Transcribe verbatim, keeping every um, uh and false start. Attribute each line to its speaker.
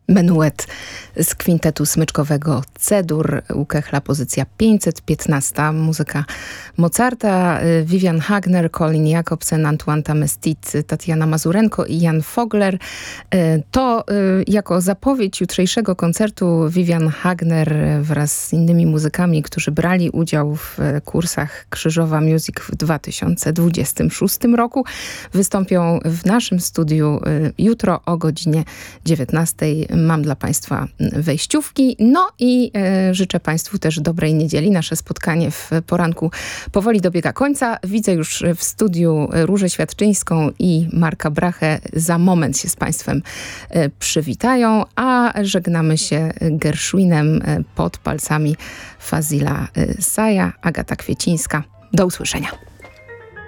Speaker 1: Menuet z kwintetu smyczkowego C-dur u Kechla, pozycja pięćset piętnaście, muzyka Mozarta, Vivian Hagner, Colin Jacobsen, Antoine Tamestit, Tatiana Mazurenko i Jan Fogler. To jako zapowiedź jutrzejszego koncertu Vivian Hagner wraz z innymi muzykami, którzy brali udział w kursach Krzyżowa Music w dwa tysiące dwudziestym szóstym roku, wystąpią w naszym studiu jutro o godzinie dziewiętnastej. Mam dla Państwa wejściówki. No i e, życzę Państwu też dobrej niedzieli. Nasze spotkanie w poranku powoli dobiega końca. Widzę już w studiu Różę Świadczyńską i Marka Brachę. Za moment się z Państwem e, przywitają, a żegnamy się Gershwinem e, pod palcami Fazila e, Saja, Agata Kwiecińska. Do usłyszenia.